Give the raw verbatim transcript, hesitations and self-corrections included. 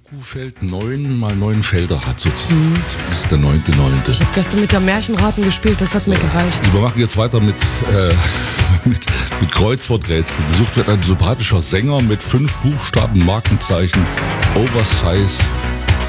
Kuhfeld neun mal neun Felder hat sozusagen. Mhm. Das ist der neunte neunte. Ich habe gestern mit der Märchenraten gespielt, das hat mir gereicht. Wir machen jetzt weiter mit, äh, mit, mit Kreuzworträtsel. Gesucht wird ein sympathischer Sänger mit fünf Buchstaben, Markenzeichen, Oversize